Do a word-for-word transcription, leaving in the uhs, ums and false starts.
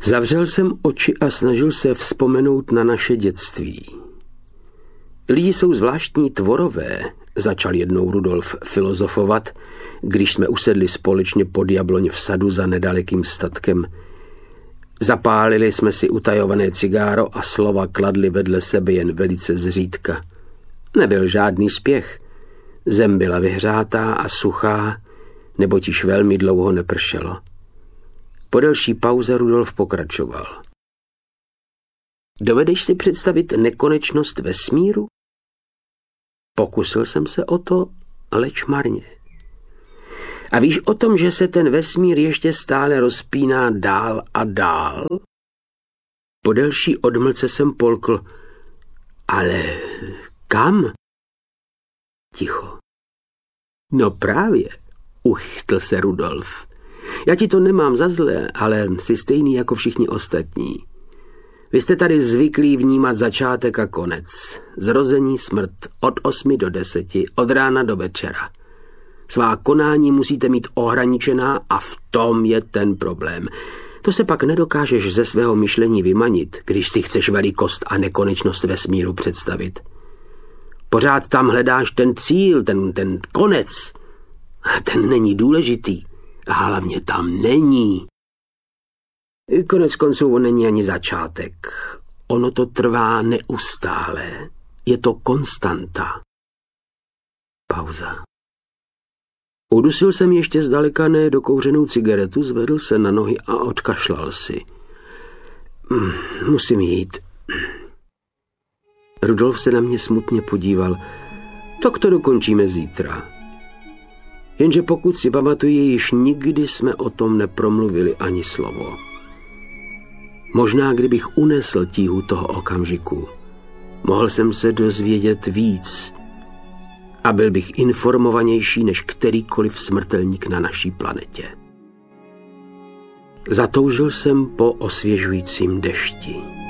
Zavřel jsem oči a snažil se vzpomenout na naše dětství. Lidi jsou zvláštní tvorové, začal jednou Rudolf filozofovat, když jsme usedli společně pod jabloň v sadu za nedalekým statkem. Zapálili jsme si utajované cigáro a slova kladli vedle sebe jen velice zřídka. Nebyl žádný spěch. Zem byla vyhřátá a suchá, neboť již velmi dlouho nepršelo. Po delší pauze Rudolf pokračoval. Dovedeš si představit nekonečnost vesmíru? Pokusil jsem se o to, leč marně. A víš o tom, že se ten vesmír ještě stále rozpíná dál a dál? Po delší odmlce jsem polkl. Ale kam? Ticho. No právě, uchytl se Rudolf. Já ti to nemám za zlé, ale jsi stejný jako všichni ostatní. Vy jste tady zvyklí vnímat začátek a konec. Zrození, smrt, od osmi do deseti, od rána do večera. Svá konání musíte mít ohraničená a v tom je ten problém. To se pak nedokážeš ze svého myšlení vymanit, když si chceš velikost a nekonečnost vesmíru představit. Pořád tam hledáš ten cíl, ten, ten konec. A ten není důležitý. A hlavně tam není. Konec konců on není ani začátek. Ono to trvá neustále. Je to konstanta. Pauza. Udusil jsem ještě zdaleka ne dokouřenou cigaretu, zvedl se na nohy a odkašlal si. Musím jít. Rudolf se na mě smutně podíval. Tak to dokončíme zítra. Jenže pokud si pamatuji, již nikdy jsme o tom nepromluvili ani slovo. Možná, kdybych unesl tíhu toho okamžiku, mohl jsem se dozvědět víc a byl bych informovanější než kterýkoliv smrtelník na naší planetě. Zatoužil jsem po osvěžujícím dešti.